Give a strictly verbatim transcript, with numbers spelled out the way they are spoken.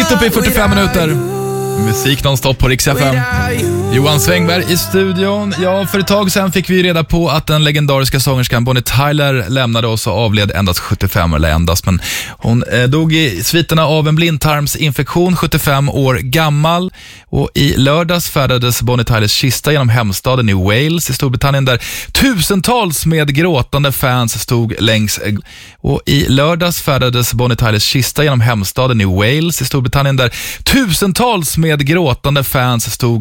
mitt uppe i fyrtiofem minuter. Musik nonstop på Rix F M. Johan Svängberg i studion. Ja, för ett tag sedan fick vi reda på att den legendariska sångerskan Bonnie Tyler lämnade oss och avled endast sjuttiofem, eller endast, men hon eh, dog i sviterna av en blindtarmsinfektion, sjuttiofem år gammal. Och i lördags färdades Bonnie Tylers kista genom hemstaden i Wales i Storbritannien, där tusentals med gråtande fans stod längs. Och i lördags färdades Bonnie Tylers kista genom hemstaden i Wales i Storbritannien, där tusentals med gråtande fans stod